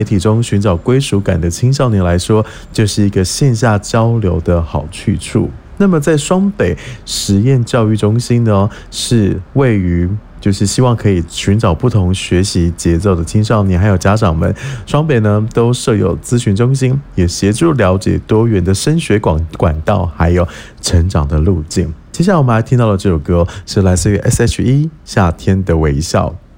体中寻找归属感的青少年来说，就是一个线下交流的好去处。那么在双北实验教育中心呢，是位于就是希望可以寻找不同学习节奏的青少年还有家长们，双北呢都设有咨询中心，也协助了解多元的升学管道还有成长的路径。接下来我们还听到了这首歌是来自于 S.H.E 夏天的微笑。